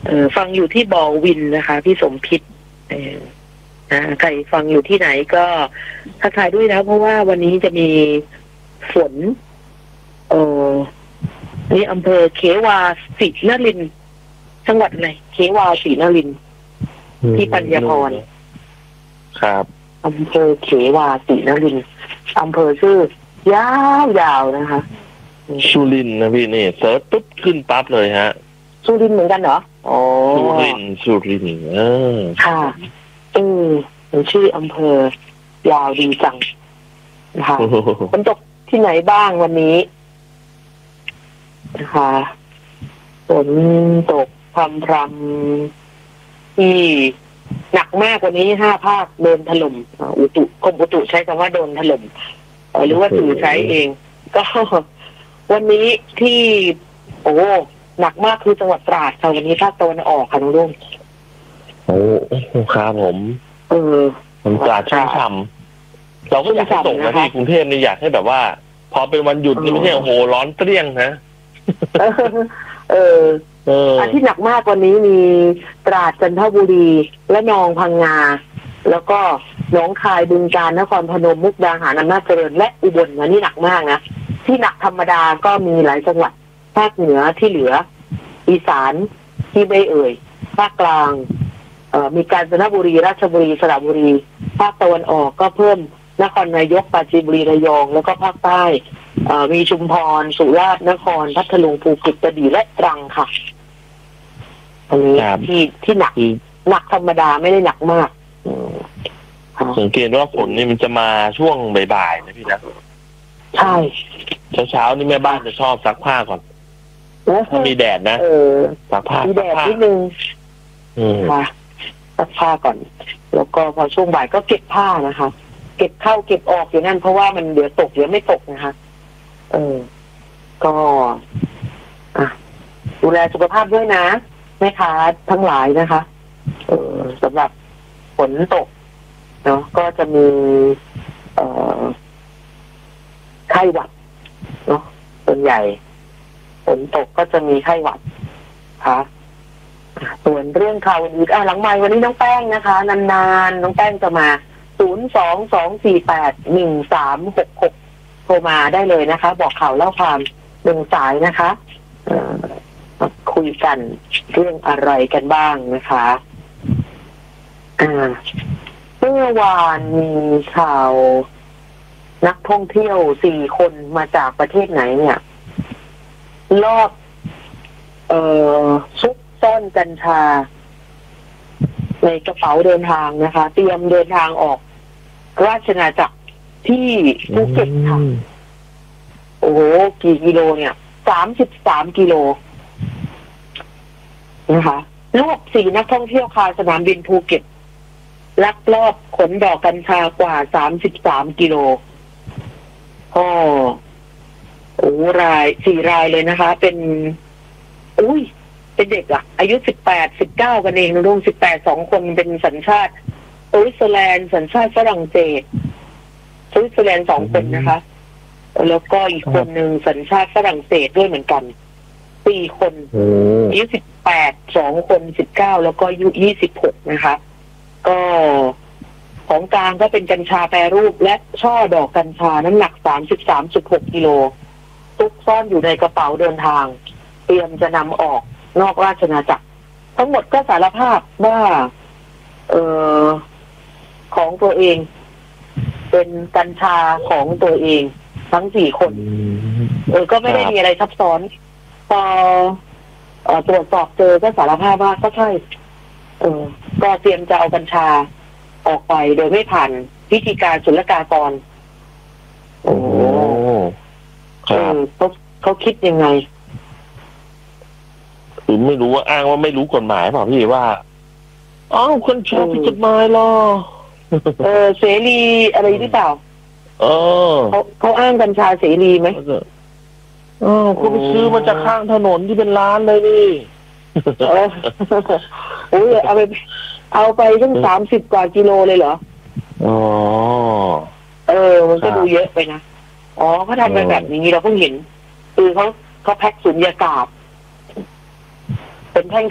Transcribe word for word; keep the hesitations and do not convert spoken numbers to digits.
เออฟังอยู่ที่บอวินนะคะพี่สมพิษเออนะใครฟังอยู่ที่ไหนก็ทักทายด้วยนะเพราะว่าวันนี้จะมีฝนเออนี่อำเภอเขวาศรีนรินทร์จังหวัดไหนเขวาศรีนรินทร์ที่ปัญญาพรครับอำเภอเขวาศรีนรินทร์อำเภอชื่อยาวๆนะคะสุรินทร์นะพี่นี่เซิร์ชปุ๊บขึ้นปั๊บเลยฮะสุรินทร์เหมือนกันเหรออ๋อสุรินทร์สุรินทร์เออค่ะเออเป็นชื่ออำเภอยาวดีจังนะคะฝนตกที่ไหนบ้างวันนี้นะคะฝนตกพรำพรำที่หนักมากกว่านี้ห้าภาคโดนถล่มอุตุกรมอุตุใช้คำว่าโดนถล่มหรือว่าสื่อใช้เองก็วันนี้ที่โอ้หนักมากคือจังหวัดตราดค่ะวันนี้ภาคตะวันออกค่ะน้องรุ่งโอ้ครับผมเออมันตราดชุ่มฉ่ำเราก็อยากให้ตกนะที่กรุงเทพนี่อยากให้แบบว่าพอเป็นวันหยุดนี่ไม่ใช่โอ้โหร้อนเปรี้ยงนะเออเออที่หนักมากวันนี้มีตราดจันทบุรีและนองพังงาแล้วก็หนองคายบึงกาฬนครพนมมุกดาหารอำนาจเจริญและอุบลนะนี่หนักมากนะที่หนักธรรมดาก็มีหลายจังหวัดภาคเหนือที่เหลืออีสานที่ไม่เอ่ยภาคกลางเอ่อมีกาญจนบุรีราชบุรีสระบุรีภาคตะวันออกก็เพิ่มนครนายกปราจีนบุรีระยองแล้วก็ภาคใต้มีชุมพรสุราษฎร์นครพัทลุงภูเก็ตกระบี่และตรังค่ะอันนี้ที่ที่หนักหนักธรรมดาไม่ได้หนักมากสังเกตว่าฝนนี่มันจะมาช่วงบ่ายๆนะพี่นะใช่เช้าๆนี่แม่บ้านจะชอบซักผ้าก่อนถ้ามีแดดนะซักผ้ามีแดดนิดนึงค่ะซักผ้าก่อนแล้วก็พอช่วงบ่ายก็เก็บผ้านะคะเก็บเข้าเก็บออกอยู่นั่นเพราะว่ามันเดี๋ยวตกเดี๋ยวไม่ตกนะคะเออก็อ่ะดูแลสุขภาพด้วยนะแม่ค้าทั้งหลายนะคะเออสำหรับฝนตกเนาะก็จะมีเอ่อไข้หวัดเนาะส่วนใหญ่ฝนตกก็จะมีไข้หวัดค่ะส่วนเรื่องข่าวอื่นอ่ะหลังไมค์วันนี้น้องแป้งนะคะนานๆน้องแป้งจะมาศูนย์ สอง สอง สี่ แปด หนึ่ง สาม หก หกโทรมาได้เลยนะคะบอกข่าวเล่าความหนึ่งสายนะคะเอ่อคุยกันเรื่องอะไรกันบ้างนะคะอ่าเมื่อวานมีข่าวนักท่องเที่ยวสี่คนมาจากประเทศไหนเนี่ยลอบเอ่อซุกซ่อนกัญชาในกระเป๋าเดินทางนะคะเตรียมเดินทางออกราชอาณาจักรที่ภูเก็ตค่ะโอ้โหกี่กิโลเนี่ยสามสิบสามกิโลนะคะรวบสี่นักท่องเที่ยวคาสนามบินภูเก็ตลักลอบขนดอกกัญชากว่าสามสิบสามกิโลก็โอ้รายสี่รายเลยนะคะเป็นอุ้ยเป็นเด็กอะอายุสิบแปดสิบเก้ากันเองนะลุงสิบแปดสองคนเป็นสัญชาติสวิตเซอร์แลนด์สัญชาติฝรั่งเศสสวิตเซอร์แลนด์สองคนนะคะแล้วก็อีกคนหนึ่งสัญชาติฝรั่งเศสด้วยเหมือนกันสี่คนอายุสิบแปดสองคนสิบเก้าแล้วก็อายุยี่สิบหกนะคะก็ของกลางก็เป็นกัญชาแปรรูปและช่อดอกกัญชาน้ำหนักสามสิบสามจุดหกกิโลซุกซ่อนอยู่ในกระเป๋าเดินทางเตรียมจะนำออกนอกราชอาณาจักรทั้งหมดก็สารภาพว่าเออของตัวเองเป็นกัญชาของตัวเองทั้งสี่คนเออก็ไม่ได้มีอะไรซับซ้อนพอเอ่อตรวจสอบเจอก็สารภาพว่าก็ใช่เออก็เตรียมจะเอากัญชาออกไปโดยไม่ผ่านพิธีการศุลกากรโอ้เออเขาเขาคิดยังไงคือไม่รู้ว่าอ้างว่าไม่รู้กฎหมายเปล่าพี่ว่าอ้าวคนชอบผิดกฎหมายหรอเออเสรีอะไรหรือเปล่าเออเขาเขาอ้างกัญชาเสรีไหมอ๋อคุณไปซื้อมาจากข้างถนนที่เป็นร้านเลยนี่เออโอ้ยเอาไปเอาไปตั้งสามสิบกว่ากิโลเลยเหรออ๋อเออมันก็ดูเยอะไปนะอ๋อเขาทำไปแบบนี้เราเพิ่งเห็นคือเขาเขาแพ็คสุญญากาศเป็นแ